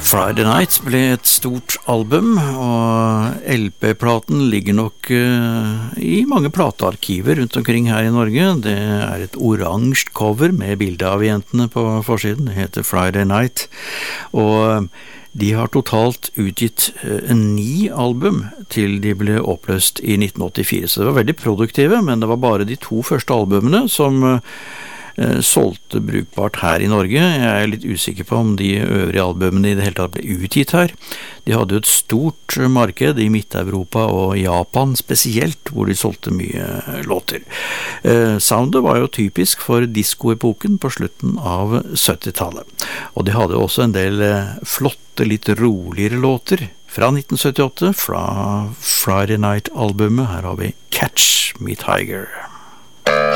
Friday Night ble et stort album, og LP-platen ligger nok i mange platearkiver rundt omkring her i Norge. Det er et oransje cover med bilde av jentene på forsiden. Det heter Friday Night, og de har totalt utgitt 9 album til de ble oppløst i 1984. Så det var veldig produktive, men det var bare de 2 første albumene som solgte brukbart her i Norge. Jeg er litt usikker på om de øvrige albumene i det hele tatt ble utgitt her. De hadde jo et stort marked i Midt-Europa og Japan spesielt, hvor de solgte mye låter. Soundet var jo typisk for disco-epoken på slutten av 70-tallet. Og de hadde også en del flotte, litt roligere låter fra 1978, fra Friday Night-albumet. Her har vi Catch Me Tiger.